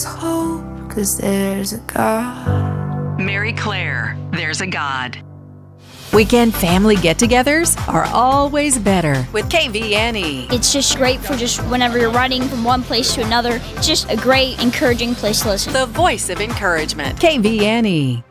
hope, 'cause there's a God. Mary Claire, There's a God. Weekend family get-togethers are always better with KVNE. It's just great for just whenever you're riding from one place to another. It's just a great, encouraging place to listen. The voice of encouragement. KVNE.